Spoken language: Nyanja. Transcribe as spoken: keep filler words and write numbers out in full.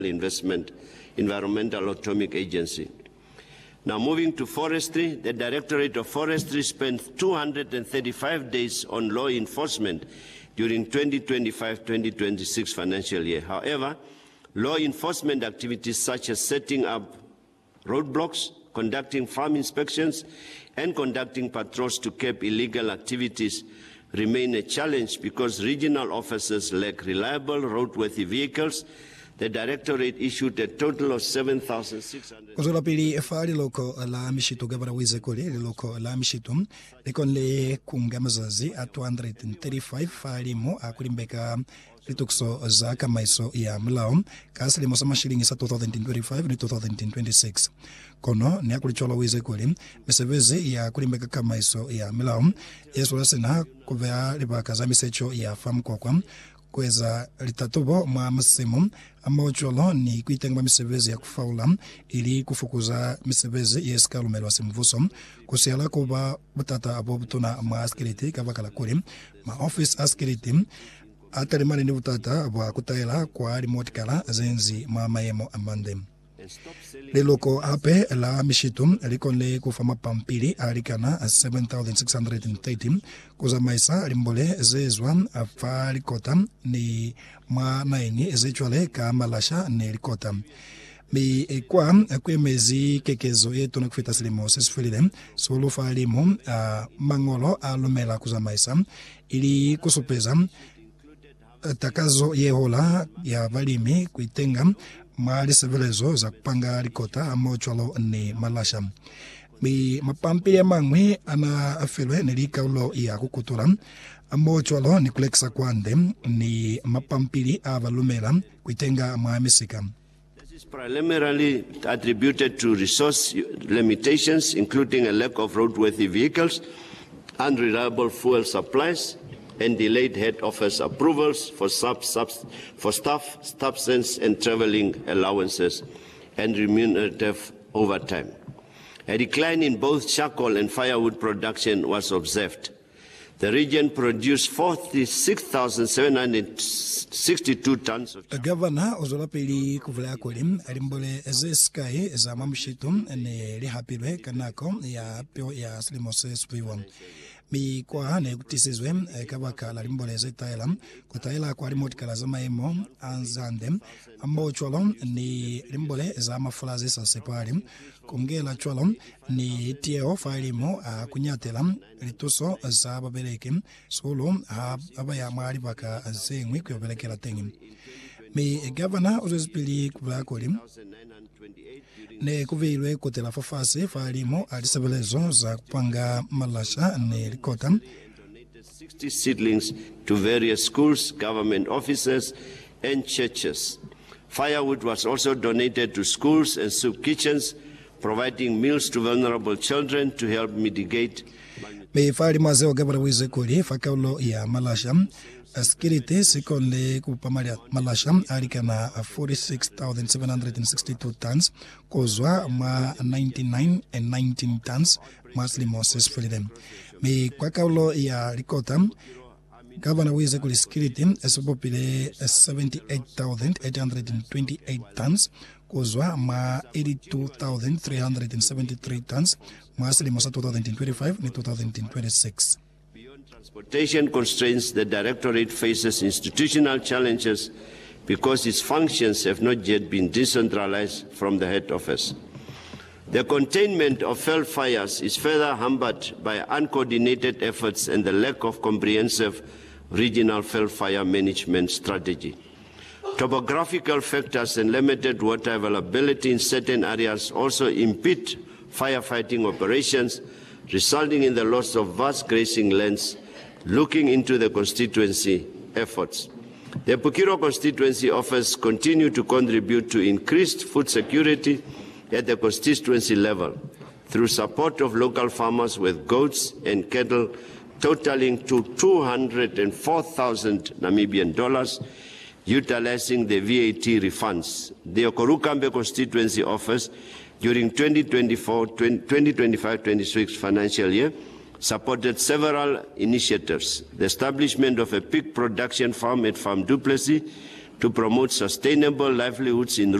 Investment Environmental Atomic Agency. Now moving to forestry, the Directorate of Forestry spent two hundred thirty-five days on law enforcement during twenty twenty-five twenty twenty-six financial year. However, law enforcement activities such as setting up roadblocks, conducting farm inspections, and conducting patrols to curb illegal activities remain a challenge because regional officers lack reliable roadworthy vehicles. The Directorate issued a total of seven thousand six hundred. Kuzola pili efali loko la mishitu gavana wize kule loko la mishitu likonle kunga mazazi a two hundred thirty-five fali mo akulimbeka litukso za kamaiso ya mlao kasili mo sama shilingi sa two thousand twenty-five ni two thousand twenty-six kono ni akulichola wize kule mesevezi ya kulimbeka kamaiso ya mlao yesu lasena kuvea libaka za misecho ya famu kwa kwa kweza litatobo mwa masimu amaucholo ni kuitenga misevezi ya kufaula ili kufukuza misevezi yeskalu wa simvuso kusiala kuba butata abobutuna ma askiriti kavakala kuli ma office askiriti atalimani ni butata abwa kutaila kwa remote kala zenzi ma mayemo amande liloko hape la mishitu likonle kufama pampili alikana seven thousand six hundred thirty kuza maisa limbole zezwa afa likota ni ma naini zechwale ka malasha ni likota mi kwa kwe mezi kekezo yetu na kufita silimo sesifilile solo falimo uh, mangolo alumela kuza maisa ili kusupeza takazo yehola ya valimi kuitenga mali sevelezo za kupanga rikota amocholo ni malasha mi mapampi ya mangwi ana afilwe ni likaulo ya kukutura amocholo ni kuleksa kwande ni mapampili avalumela kuitenga maamisika. This is primarily attributed to resource limitations, including a lack of roadworthy vehicles, unreliable fuel supplies, and delayed head office approvals for, sub, sub, for staff, substance and traveling allowances and remunerative overtime. A decline in both charcoal and firewood production was observed. The region produced forty-six thousand seven hundred sixty-two tons of charcoal. Governor Ozolapeli kuvula kolim alimbole ezeskai za mamshitu ne lihapilwe kanako ya pio ya slimose spriwa. Mi kwa hane kutisizwe kabaka la limboleze taila kutaila kwa remote kala za maemo anzande ambo chwalo ni limbole za mafulaze sa separi kongela chwalo ni tieo failimo kunyatela lituso za babeleke solo abaya mari baka zengwi kuyobelekela tengi mi governor ozespili kubla kolim ne kuvilwe kotela fafase falimo alisebelezo za kupanga malasha ne likota sixty seedlings to various schools, government offices and churches. Firewood was also donated to schools and soup kitchens, providing meals to vulnerable children to help mitigate. Me falimo zeo gabara wize kuli fakaulo ya malasha Askirite sikonle kupamalia malasha alikana forty-six thousand seven hundred sixty-two tons kozwa ma ninety-nine and nineteen tons masli Moses Freedom. Mi kwa kaulo ya rikota Governor wize kuli skirite esopopile seventy-eight thousand eight hundred twenty-eight tons kozwa ma eighty-two thousand three hundred seventy-three tons masli Mosa twenty twenty-five ni twenty twenty-six. Transportation constraints, the Directorate faces institutional challenges because its functions have not yet been decentralized from the head office. The containment of fell fires is further hampered by uncoordinated efforts and the lack of comprehensive regional fell fire management strategy. Topographical factors and limited water availability in certain areas also impede firefighting operations, resulting in the loss of vast grazing lands. Looking into the constituency efforts, the Pukiro constituency office continue to contribute to increased food security at the constituency level through support of local farmers with goats and cattle totaling to two hundred four thousand Namibian dollars, utilizing the V A T refunds. The Okorukambe constituency office during twenty twenty-four twenty twenty-five twenty-six financial year supported several initiatives: the establishment of a pig production farm at Farm Duplessis, to promote sustainable livelihoods in